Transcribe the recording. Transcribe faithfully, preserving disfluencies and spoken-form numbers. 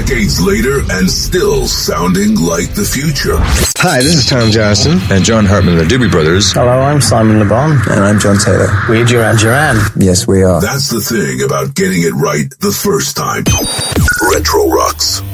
Decades later and still sounding like the future. Hi, this is Tom Johnson. And John Hartman, the Doobie Brothers. Hello, I'm Simon Le Bon. And I'm John Taylor. We're Duran Duran. Yes, we are. That's the thing about getting it right the first time. Retro Rocks.